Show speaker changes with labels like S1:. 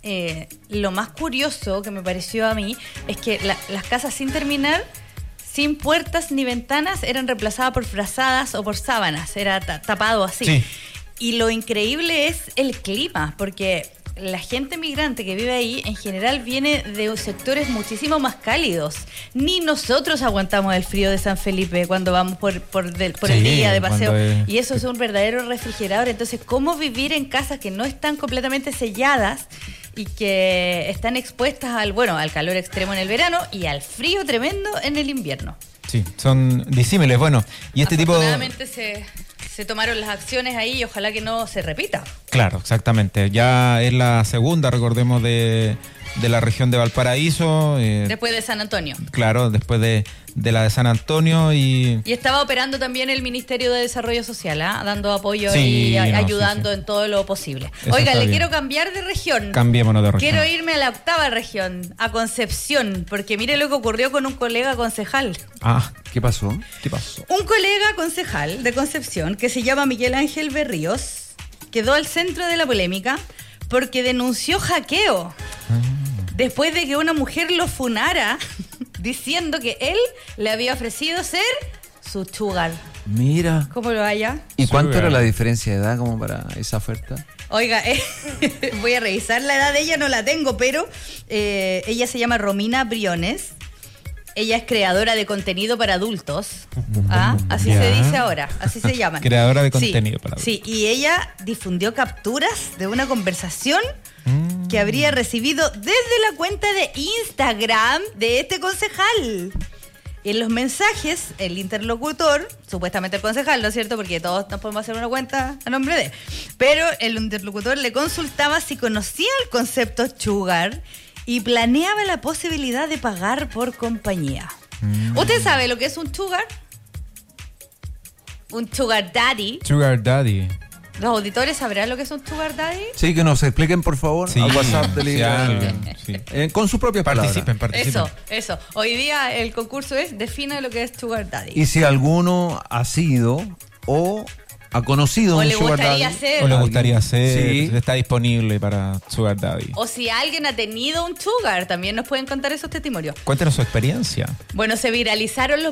S1: lo más curioso que me pareció a mí es que las casas sin terminar, sin puertas ni ventanas, eran reemplazadas por frazadas o por sábanas, era tapado así.
S2: Sí.
S1: Y lo increíble es el clima, porque la gente migrante que vive ahí en general viene de sectores muchísimo más cálidos. Ni nosotros aguantamos el frío de San Felipe cuando vamos por el día de paseo. Y eso es un verdadero refrigerador. Entonces, ¿cómo vivir en casas que no están completamente selladas y que están expuestas al calor extremo en el verano y al frío tremendo en el invierno?
S2: Sí, son disímiles. Bueno, y este tipo...
S1: Afortunadamente se tomaron las acciones ahí y ojalá que no se repita.
S2: Claro, exactamente. Ya es la segunda, recordemos, de la región de Valparaíso.
S1: Después de San Antonio.
S2: Claro, después de la de San Antonio y
S1: estaba operando también el Ministerio de Desarrollo Social, dando apoyo
S2: sí,
S1: y ayudando en todo lo posible.
S2: Eso
S1: Oiga, le
S2: bien.
S1: Quiero cambiar de región.
S2: Cambiémonos de región.
S1: Quiero irme a la 8ª región, a Concepción, porque mire lo que ocurrió con un colega concejal.
S3: ¿Qué pasó?
S1: Un colega concejal de Concepción que se llama Miguel Ángel Berríos quedó al centro de la polémica porque denunció hackeo después de que una mujer lo funara diciendo que él le había ofrecido ser su sugar.
S3: Mira.
S1: ¿Cómo lo haya?
S3: ¿Y cuánto era la diferencia de edad como para esa oferta?
S1: Oiga, voy a revisar la edad de ella, no la tengo, pero ella se llama Romina Briones. Ella es creadora de contenido para adultos. Así se dice ahora, así se llaman.
S2: Creadora de contenido para adultos.
S1: Sí, y ella difundió capturas de una conversación que habría recibido desde la cuenta de Instagram de este concejal. En los mensajes, el interlocutor, supuestamente el concejal, ¿no es cierto? Porque todos nos podemos hacer una cuenta a nombre de... Pero el interlocutor le consultaba si conocía el concepto sugar y planeaba la posibilidad de pagar por compañía. ¿Usted sabe lo que es un sugar? Un sugar daddy.
S2: Sugar daddy.
S1: ¿Los auditores sabrán lo que es un sugar daddy?
S3: Sí, que nos expliquen, por favor,
S2: Sí,
S3: al WhatsApp de
S2: sí,
S3: Lidia.
S2: alguien, sí.
S3: Con su propia palabra.
S2: Participen.
S1: Eso. Hoy día el concurso es defina lo que es sugar daddy.
S3: Y si alguno ha sido o ha conocido
S1: O
S3: un
S1: le
S3: sugar
S1: gustaría
S3: daddy,
S1: ser.
S2: O le gustaría hacer,
S3: Sí.
S2: está disponible para Sugar Daddy.
S1: O si alguien ha tenido un sugar, también nos pueden contar esos testimonios.
S2: Cuéntenos su experiencia.
S1: Bueno, se viralizaron los